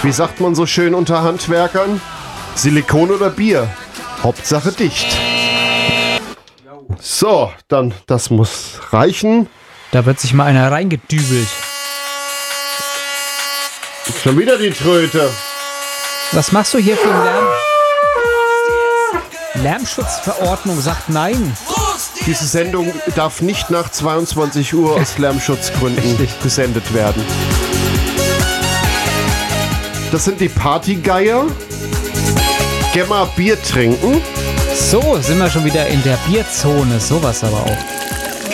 Wie sagt man so schön unter Handwerkern? Silikon oder Bier? Hauptsache dicht. So, dann, das muss reichen. Da wird sich mal einer reingedübelt. Schon wieder die Tröte. Was machst du hier für einen Lärm? Lärmschutzverordnung sagt nein. Diese Sendung darf nicht nach 22 Uhr aus Lärmschutzgründen gesendet werden. Das sind die Partygeier. Geh mal Bier trinken. So, sind wir schon wieder in der Bierzone. Sowas aber auch.